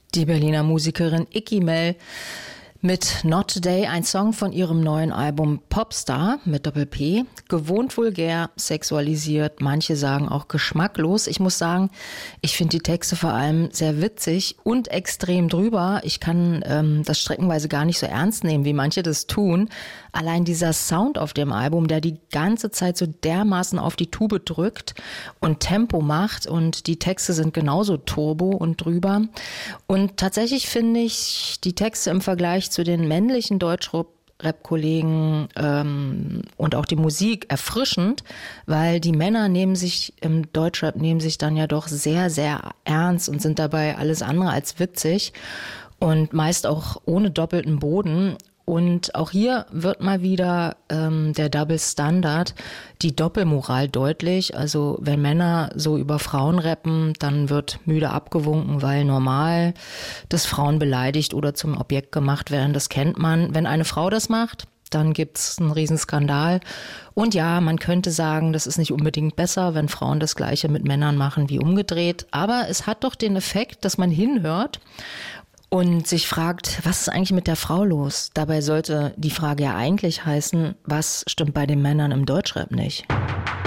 Die Berliner Musikerin Icky Mell mit Not Today, ein Song von ihrem neuen Album Popstar mit Doppel-P. Gewohnt vulgär, sexualisiert, manche sagen auch geschmacklos. Ich muss sagen, ich finde die Texte vor allem sehr witzig und extrem drüber. Ich kann das streckenweise gar nicht so ernst nehmen, wie manche das tun. Allein dieser Sound auf dem Album, der die ganze Zeit so dermaßen auf die Tube drückt und Tempo macht, und die Texte sind genauso turbo und drüber. Und tatsächlich finde ich die Texte im Vergleich zu den männlichen Deutschrap-Kollegen und auch die Musik erfrischend, weil die Männer im Deutschrap nehmen sich dann ja doch sehr, sehr ernst und sind dabei alles andere als witzig und meist auch ohne doppelten Boden. Und auch hier wird mal wieder der Double Standard, die Doppelmoral deutlich. Also wenn Männer so über Frauen rappen, dann wird müde abgewunken, weil normal, dass Frauen beleidigt oder zum Objekt gemacht werden. Das kennt man. Wenn eine Frau das macht, dann gibt's einen Riesenskandal. Und ja, man könnte sagen, das ist nicht unbedingt besser, wenn Frauen das Gleiche mit Männern machen wie umgedreht. Aber es hat doch den Effekt, dass man hinhört und sich fragt, was ist eigentlich mit der Frau los? Dabei sollte die Frage ja eigentlich heißen, was stimmt bei den Männern im Deutschrap nicht?